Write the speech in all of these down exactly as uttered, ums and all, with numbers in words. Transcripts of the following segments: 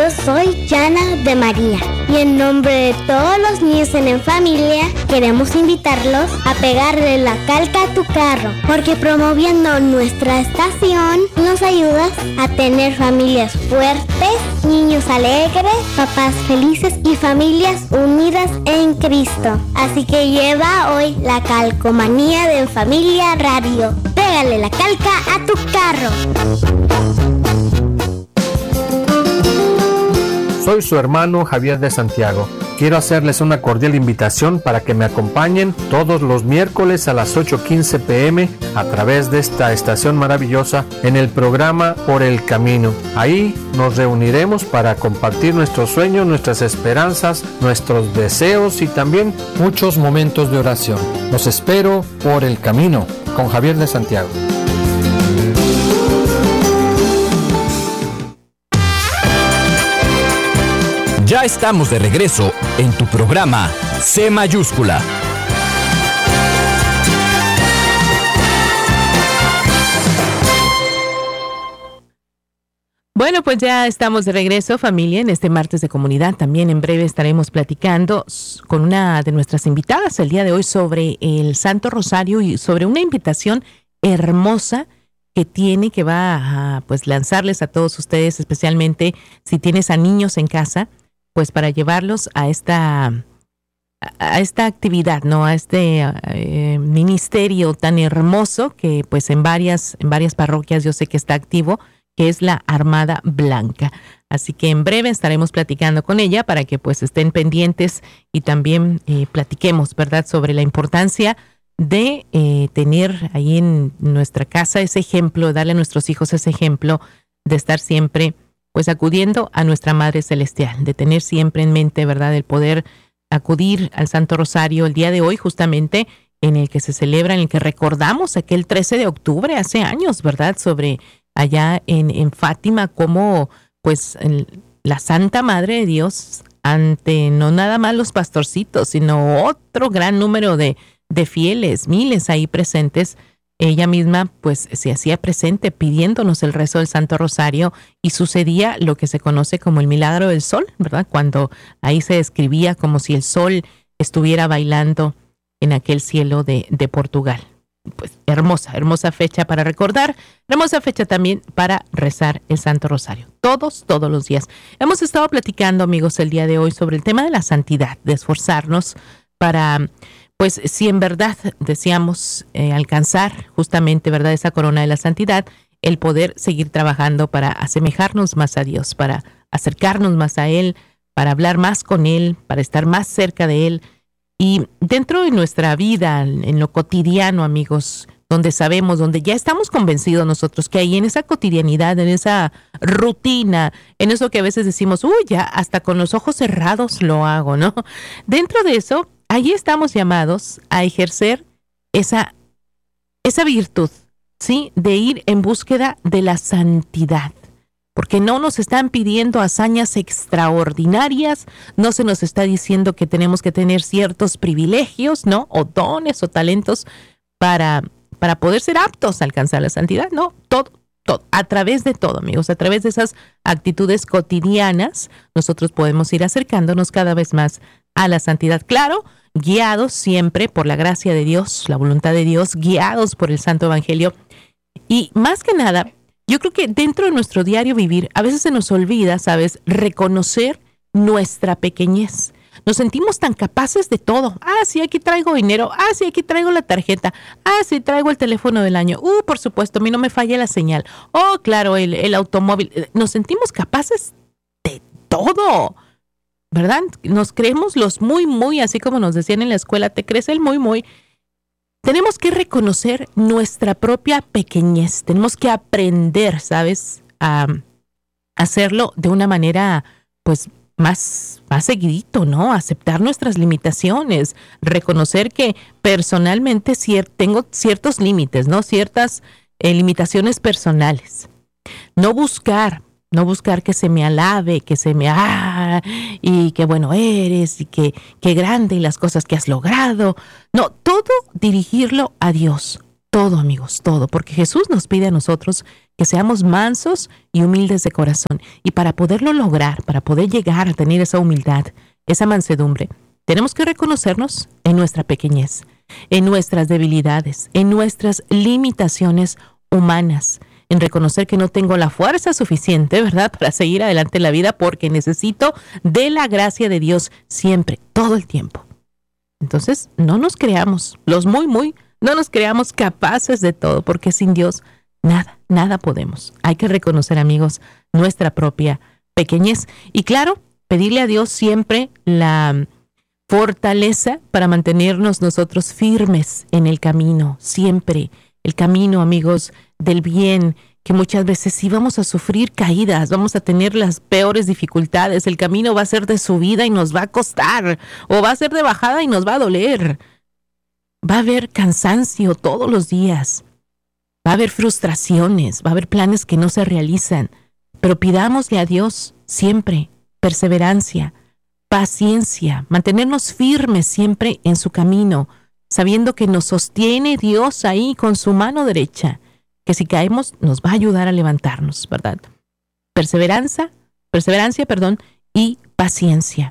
Yo soy Yana de María y en nombre de todos los niños en En Familia queremos invitarlos a pegarle la calca a tu carro, porque promoviendo nuestra estación nos ayudas a tener familias fuertes, niños alegres, papás felices y familias unidas en Cristo. Así que lleva hoy la calcomanía de En Familia Radio. Pégale la calca a tu carro. Soy su hermano Javier de Santiago. Quiero hacerles una cordial invitación para que me acompañen todos los miércoles a las ocho quince pm a través de esta estación maravillosa en el programa Por el Camino. Ahí nos reuniremos para compartir nuestros sueños, nuestras esperanzas, nuestros deseos y también muchos momentos de oración. Los espero por el camino con Javier de Santiago. Ya estamos de regreso en tu programa C Mayúscula. Bueno, pues ya estamos de regreso, familia, en este martes de comunidad. También en breve estaremos platicando con una de nuestras invitadas el día de hoy sobre el Santo Rosario y sobre una invitación hermosa que tiene, que va a pues lanzarles a todos ustedes, especialmente si tienes a niños en casa, pues para llevarlos a esta a esta actividad, ¿no? A este eh, ministerio tan hermoso que pues en varias en varias parroquias yo sé que está activo, que es la Armada Blanca. Así que en breve estaremos platicando con ella para que pues estén pendientes y también eh, platiquemos, ¿verdad?, sobre la importancia de eh, tener ahí en nuestra casa ese ejemplo, darle a nuestros hijos ese ejemplo de estar siempre pues acudiendo a nuestra Madre Celestial, de tener siempre en mente, ¿verdad?, el poder acudir al Santo Rosario el día de hoy, justamente en el que se celebra, en el que recordamos aquel trece de octubre, hace años, ¿verdad?, sobre allá en, en Fátima, como pues el, la Santa Madre de Dios, ante no nada más los pastorcitos, sino otro gran número de, de fieles, miles ahí presentes, ella misma pues se hacía presente pidiéndonos el rezo del Santo Rosario y sucedía lo que se conoce como el milagro del sol, ¿verdad? Cuando ahí se describía como si el sol estuviera bailando en aquel cielo de, de Portugal. Pues hermosa, hermosa fecha para recordar, hermosa fecha también para rezar el Santo Rosario. Todos, todos los días. Hemos estado platicando, amigos, el día de hoy sobre el tema de la santidad, de esforzarnos para... Pues si en verdad deseamos eh, alcanzar justamente, ¿verdad?, esa corona de la santidad, el poder seguir trabajando para asemejarnos más a Dios, para acercarnos más a Él, para hablar más con Él, para estar más cerca de Él. Y dentro de nuestra vida, en lo cotidiano, amigos, donde sabemos, donde ya estamos convencidos nosotros que ahí en esa cotidianidad, en esa rutina, en eso que a veces decimos, uy, ya hasta con los ojos cerrados lo hago, ¿no? Dentro de eso, allí estamos llamados a ejercer esa, esa virtud, ¿sí?, de ir en búsqueda de la santidad. Porque no nos están pidiendo hazañas extraordinarias, no se nos está diciendo que tenemos que tener ciertos privilegios, ¿no?, o dones o talentos para, para poder ser aptos a alcanzar la santidad, no, todo, todo, a través de todo, amigos, a través de esas actitudes cotidianas, nosotros podemos ir acercándonos cada vez más a la santidad, claro, guiados siempre por la gracia de Dios, la voluntad de Dios, guiados por el Santo Evangelio. Y más que nada, yo creo que dentro de nuestro diario vivir, a veces se nos olvida, ¿sabes?, reconocer nuestra pequeñez. Nos sentimos tan capaces de todo. Ah, sí, aquí traigo dinero. Ah, sí, aquí traigo la tarjeta. Ah, sí, traigo el teléfono del año. Uh, por supuesto, a mí no me falla la señal. Oh, claro, el, el automóvil. Nos sentimos capaces de todo, ¿verdad? Nos creemos los muy, muy, así como nos decían en la escuela, te crees el muy, muy. Tenemos que reconocer nuestra propia pequeñez. Tenemos que aprender, ¿sabes?, a hacerlo de una manera, pues, más, más seguidito, ¿no? Aceptar nuestras limitaciones, reconocer que personalmente cier- tengo ciertos límites, ¿no? Ciertas eh, limitaciones personales. No buscar, no buscar que se me alabe, que se me, ah, y qué bueno eres, y que, qué grande y las cosas que has logrado. No, todo dirigirlo a Dios. Todo, amigos, todo, porque Jesús nos pide a nosotros que seamos mansos y humildes de corazón. Y para poderlo lograr, para poder llegar a tener esa humildad, esa mansedumbre, tenemos que reconocernos en nuestra pequeñez, en nuestras debilidades, en nuestras limitaciones humanas, en reconocer que no tengo la fuerza suficiente, ¿verdad?, para seguir adelante en la vida, porque necesito de la gracia de Dios siempre, todo el tiempo. Entonces, no nos creamos los muy, muy, no nos creamos capaces de todo, porque sin Dios nada, nada podemos. Hay que reconocer, amigos, nuestra propia pequeñez. Y claro, pedirle a Dios siempre la fortaleza para mantenernos nosotros firmes en el camino, siempre. El camino, amigos, del bien, que muchas veces sí vamos a sufrir caídas, vamos a tener las peores dificultades, el camino va a ser de subida y nos va a costar, o va a ser de bajada y nos va a doler. Va a haber cansancio todos los días, va a haber frustraciones, va a haber planes que no se realizan, pero pidámosle a Dios siempre perseverancia, paciencia, mantenernos firmes siempre en su camino, sabiendo que nos sostiene Dios ahí con su mano derecha, que si caemos nos va a ayudar a levantarnos, ¿verdad? Perseverancia, perseverancia, perdón, y paciencia.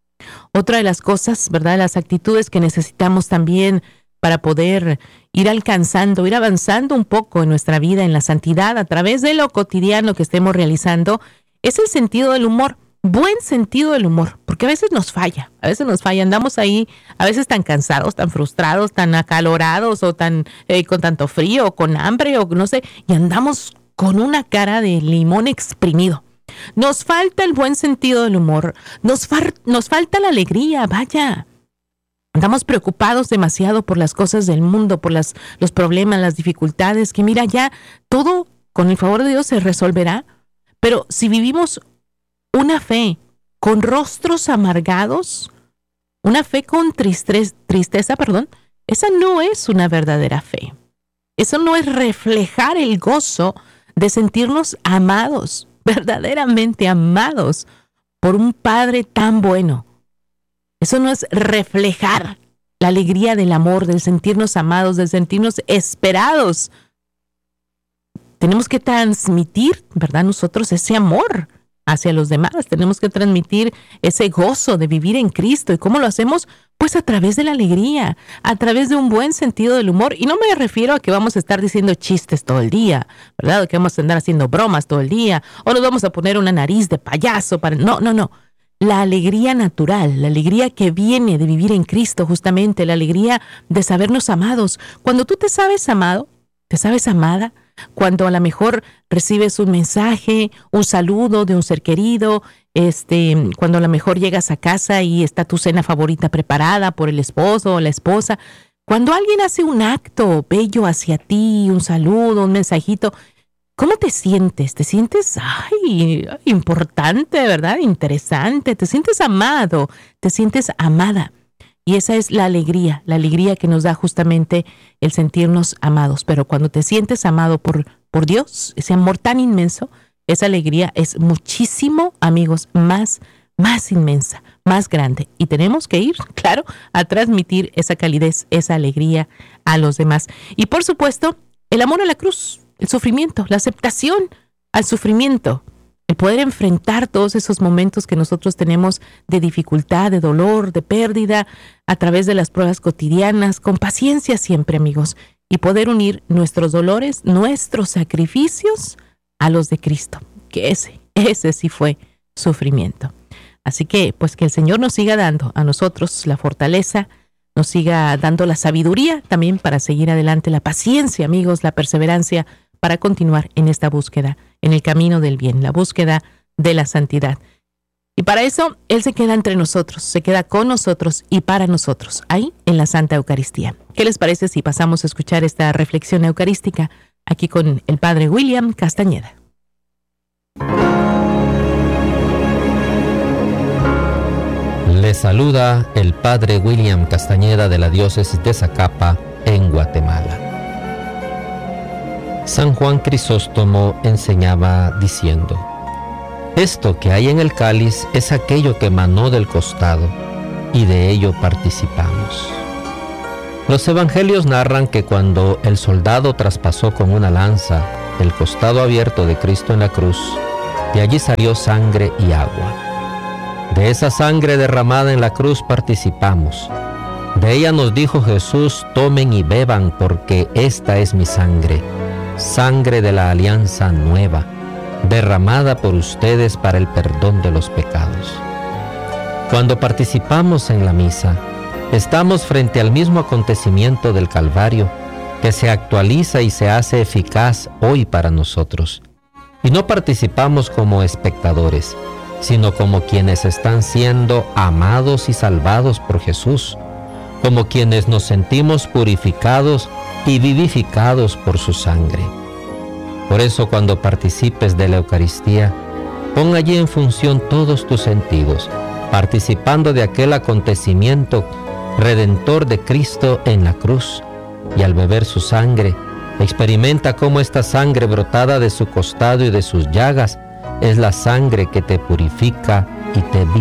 Otra de las cosas, ¿verdad?, las actitudes que necesitamos también para poder ir alcanzando, ir avanzando un poco en nuestra vida, en la santidad, a través de lo cotidiano que estemos realizando, es el sentido del humor. Buen sentido del humor, porque a veces nos falla, a veces nos falla, andamos ahí, a veces tan cansados, tan frustrados, tan acalorados o tan eh, con tanto frío o con hambre o no sé, y andamos con una cara de limón exprimido. Nos falta el buen sentido del humor, nos, far, nos falta la alegría, vaya. Andamos preocupados demasiado por las cosas del mundo, por las, los problemas, las dificultades, que mira, ya todo con el favor de Dios se resolverá, pero si vivimos una fe con rostros amargados, una fe con tristeza, tristeza, perdón, esa no es una verdadera fe. Eso no es reflejar el gozo de sentirnos amados, verdaderamente amados por un Padre tan bueno. Eso no es reflejar la alegría del amor, del sentirnos amados, del sentirnos esperados. Tenemos que transmitir, ¿verdad?, nosotros ese amor hacia los demás. Tenemos que transmitir ese gozo de vivir en Cristo. ¿Y cómo lo hacemos? Pues a través de la alegría, a través de un buen sentido del humor. Y no me refiero a que vamos a estar diciendo chistes todo el día, ¿verdad? O que vamos a andar haciendo bromas todo el día, o nos vamos a poner una nariz de payaso para... No, no, no. La alegría natural, la alegría que viene de vivir en Cristo, justamente, la alegría de sabernos amados. Cuando tú te sabes amado, te sabes amada, cuando a lo mejor recibes un mensaje, un saludo de un ser querido, este, cuando a lo mejor llegas a casa y está tu cena favorita preparada por el esposo o la esposa, cuando alguien hace un acto bello hacia ti, un saludo, un mensajito, ¿cómo te sientes? ¿Te sientes, ay, importante, verdad? Interesante, te sientes amado, te sientes amada. Y esa es la alegría, la alegría que nos da justamente el sentirnos amados. Pero cuando te sientes amado por, por Dios, ese amor tan inmenso, esa alegría es muchísimo, amigos, más, más inmensa, más grande. Y tenemos que ir, claro, a transmitir esa calidez, esa alegría a los demás. Y por supuesto, el amor a la cruz, el sufrimiento, la aceptación al sufrimiento. El poder enfrentar todos esos momentos que nosotros tenemos de dificultad, de dolor, de pérdida, a través de las pruebas cotidianas, con paciencia siempre, amigos, y poder unir nuestros dolores, nuestros sacrificios a los de Cristo, que ese, ese sí fue sufrimiento. Así que, pues que el Señor nos siga dando a nosotros la fortaleza, nos siga dando la sabiduría también para seguir adelante, la paciencia, amigos, la perseverancia, para continuar en esta búsqueda, en el camino del bien, la búsqueda de la santidad. Y para eso, Él se queda entre nosotros, se queda con nosotros y para nosotros, ahí en la Santa Eucaristía. ¿Qué les parece si pasamos a escuchar esta reflexión eucarística aquí con el Padre William Castañeda? Les saluda el Padre William Castañeda de la Diócesis de Zacapa, en Guatemala. San Juan Crisóstomo enseñaba diciendo: esto que hay en el cáliz es aquello que emanó del costado, y de ello participamos. Los evangelios narran que cuando el soldado traspasó con una lanza el costado abierto de Cristo en la cruz, de allí salió sangre y agua. De esa sangre derramada en la cruz participamos. De ella nos dijo Jesús: tomen y beban, porque esta es mi sangre, sangre de la alianza nueva, derramada por ustedes para el perdón de los pecados. Cuando participamos en la misa, estamos frente al mismo acontecimiento del Calvario, que se actualiza y se hace eficaz hoy para nosotros. Y no participamos como espectadores, sino como quienes están siendo amados y salvados por Jesús, como quienes nos sentimos purificados y vivificados por su sangre. Por eso, cuando participes de la Eucaristía, pon allí en función todos tus sentidos, participando de aquel acontecimiento redentor de Cristo en la cruz, y al beber su sangre, experimenta cómo esta sangre brotada de su costado y de sus llagas es la sangre que te purifica y te vivifica.